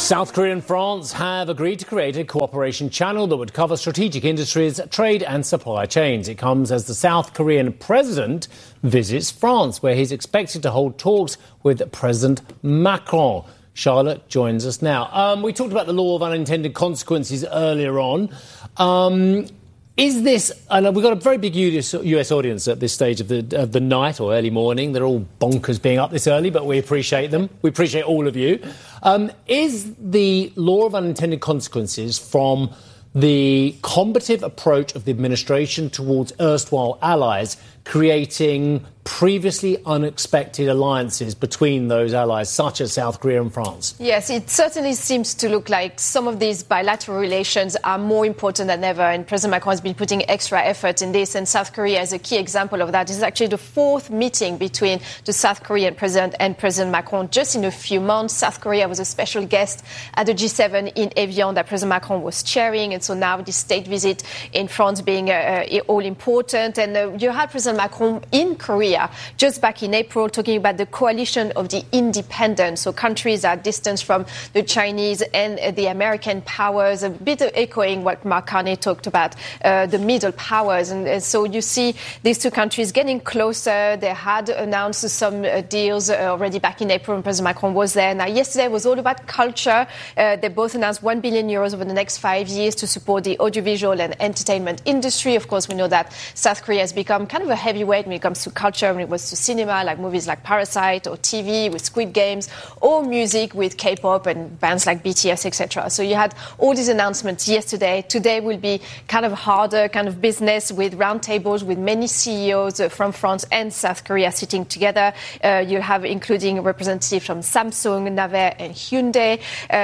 South Korea and France have agreed to create a cooperation channel that would cover strategic industries, trade and supply chains. It comes as the South Korean president visits France, where he's expected to hold talks with President Macron. Charlotte joins us now. We talked about the law of unintended consequences earlier on. Is this, and we've got a very big US audience at this stage of the night or early morning. They're all bonkers being up this early, but we appreciate them. We appreciate all of you. Is the law of unintended consequences from the combative approach of the administration towards erstwhile allies creating previously unexpected alliances between those allies, such as South Korea and France? Yes, it certainly seems to look like some of these bilateral relations are more important than ever, and President Macron has been putting extra effort in this, and South Korea is a key example of that. This is actually the fourth meeting between the South Korean president and President Macron just in a few months. South Korea was a special guest at the G7 in Evian that President Macron was chairing, and so now this state visit in France being all important. And you had President Macron in Korea just back in April talking about the coalition of the independent, so countries that are distanced from the Chinese and the American powers, a bit of echoing what Mark Carney talked about, the middle powers. And so you see these two countries getting closer. They had announced some deals already back in April when President Macron was there. Now, yesterday was all about culture. They both announced €1 billion over the next 5 years to support the audiovisual and entertainment industry. Of course, we know that South Korea has become kind of a heavyweight when it comes to culture, when it was to cinema, like movies like Parasite, or TV with Squid Games, or music with K-pop and bands like BTS, etc. So you had all these announcements yesterday. Today will be kind of harder kind of business with roundtables with many CEOs from France and South Korea sitting together. You'll have including representatives from Samsung, Naver and Hyundai.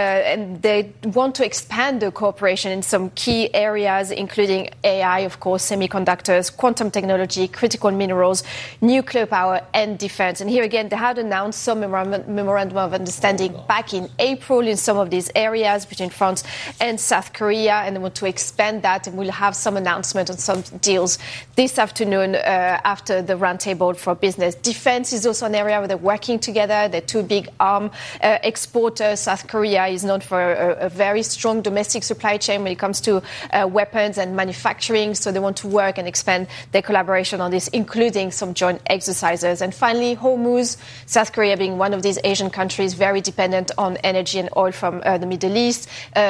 And they want to expand the cooperation in some key areas, including AI, of course, semiconductors, quantum technology, critical minerals, nuclear power and defense. And here again, they had announced some memorandum of understanding back in April in some of these areas between France and South Korea, and they want to expand that, and we'll have some announcement on some deals this afternoon after the roundtable for business. Defense is also an area where they're working together. They're two big arm exporters. South Korea is known for a very strong domestic supply chain when it comes to weapons and manufacturing, so they want to work and expand their collaboration on this, including some joint exercises. And finally, Hormuz, South Korea being one of these Asian countries very dependent on energy and oil from the Middle East.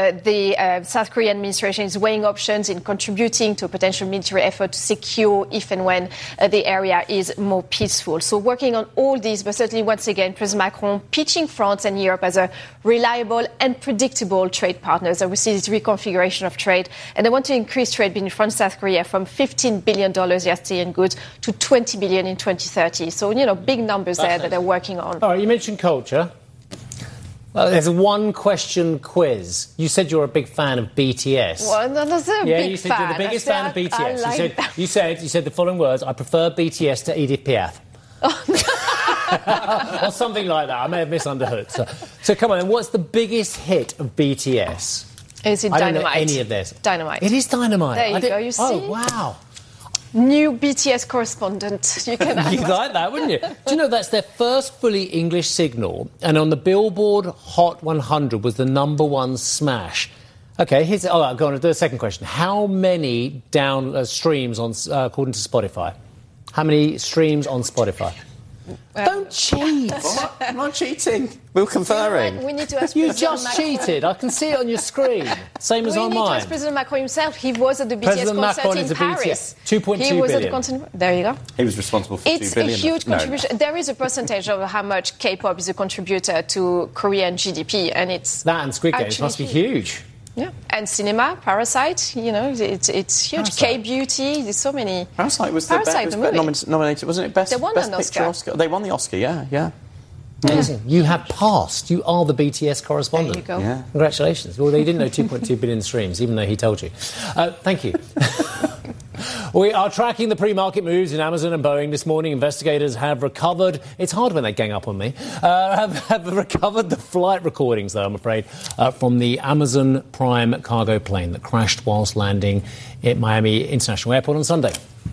The South Korean administration is weighing options in contributing to a potential military effort to secure if and when the area is more peaceful. So working on all these, but certainly once again, President Macron pitching France and Europe as a reliable and predictable trade partners. And we see this reconfiguration of trade. And they want to increase trade between France and South Korea from $15 billion yesterday in goods to $20 billion in 2030. So, big numbers there that they're working on. All right, you mentioned culture. There's a one-question quiz. You said you're a big fan of BTS. Well, that's a big fan. Yeah, you said you're the biggest fan of BTS. You said the following words: "I prefer BTS to Edith Piaf." Or something like that. I may have misunderstood. So come on, then. What's the biggest hit of BTS? Is it Dynamite? I don't know any of this. Dynamite. It is Dynamite. There you go. You see? Oh, wow. New BTS correspondent. You can You'd like that, wouldn't you? Do you know that's their first fully English single, and on the Billboard Hot 100 was the #1 smash. Okay, go on to the second question. How many streams on according to Spotify? How many streams on Spotify? Don't cheat. What? I'm not cheating. We're conferring. We need to ask you President just Macron. Cheated. I can see it on your screen. Same as on mine. We need to ask President Macron himself. He was at the BTS concert in Paris. 2.2 billion. There you go. He was responsible for $2 billion. It's a huge contribution. No. There is a percentage of how much K-pop is a contributor to Korean GDP, and it's that and Squid Games must be huge. Yeah, and cinema, Parasite, it's huge. Parasite. K-beauty, there's so many. Parasite was nominated, wasn't it? Best, they won Best an Picture Oscar. They won the Oscar, yeah. Amazing. You have passed. You are the BTS correspondent. There you go. Yeah. Congratulations. Well, they didn't know 2.2 billion streams, even though he told you. Thank you. We are tracking the pre-market moves in Amazon and Boeing this morning. Investigators have recovered... It's hard when they gang up on me. Have recovered the flight recordings, though, I'm afraid, from the Amazon Prime cargo plane that crashed whilst landing at Miami International Airport on Sunday.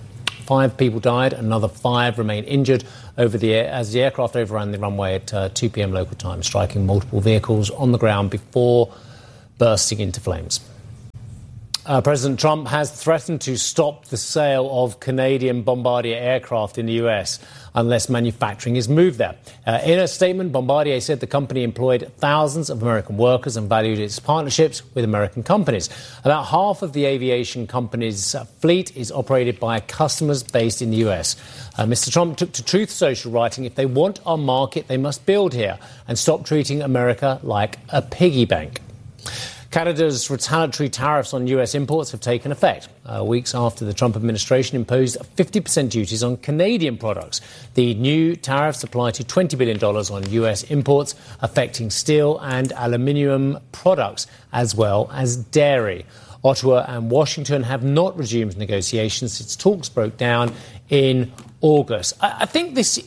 5 people died, another 5 remain injured as the aircraft overran the runway at 2 p.m. local time, striking multiple vehicles on the ground before bursting into flames. President Trump has threatened to stop the sale of Canadian Bombardier aircraft in the US unless manufacturing is moved there. In a statement, Bombardier said the company employed thousands of American workers and valued its partnerships with American companies. About half of the aviation company's fleet is operated by customers based in the US. Mr. Trump took to Truth Social, writing, "If they want our market, they must build here and stop treating America like a piggy bank." Canada's retaliatory tariffs on US imports have taken effect, weeks after the Trump administration imposed 50% duties on Canadian products. The new tariffs apply to $20 billion on US imports, affecting steel and aluminium products, as well as dairy. Ottawa and Washington have not resumed negotiations since talks broke down in August. I think this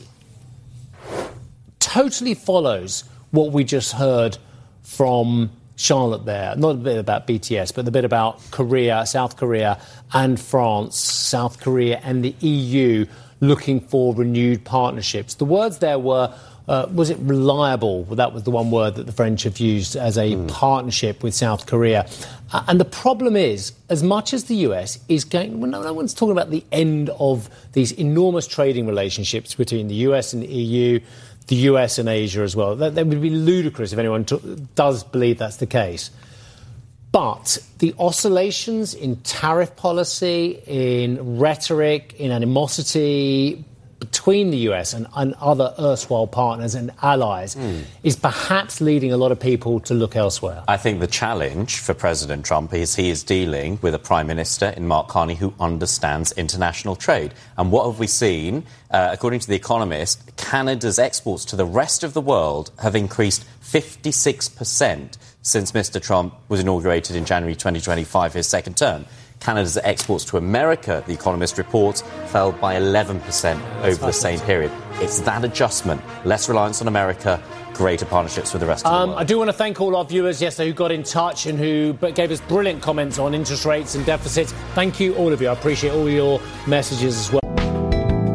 totally follows what we just heard from Charlotte there, not a bit about BTS, but the bit about Korea, South Korea and France, South Korea and the EU looking for renewed partnerships. The words there were, was it reliable? Well, that was the one word that the French have used as a partnership with South Korea. And the problem is, as much as the US is going, well, no one's talking about the end of these enormous trading relationships between the US and the EU, the US and Asia as well. That would be ludicrous if anyone does believe that's the case. But the oscillations in tariff policy, in rhetoric, in animosity between the US and other erstwhile partners and allies is perhaps leading a lot of people to look elsewhere. I think the challenge for President Trump is he is dealing with a Prime Minister in Mark Carney who understands international trade. And what have we seen? According to The Economist, Canada's exports to the rest of the world have increased 56% since Mr. Trump was inaugurated in January 2025, his second term. Canada's exports to America, The Economist reports, fell by 11% over the same period. It's that adjustment, less reliance on America, greater partnerships with the rest of the world. I do want to thank all our viewers yesterday who got in touch and who gave us brilliant comments on interest rates and deficits. Thank you, all of you. I appreciate all your messages as well.